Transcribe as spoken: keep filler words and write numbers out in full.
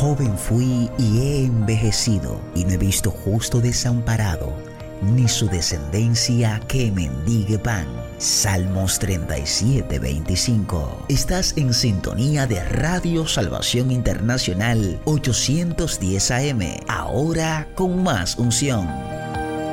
Joven fui y he envejecido, y no he visto justo desamparado, ni su descendencia que mendigue pan. Salmos treinta y siete, veinticinco. Estás en sintonía de Radio Salvación Internacional ochocientos diez A M, ahora con más unción.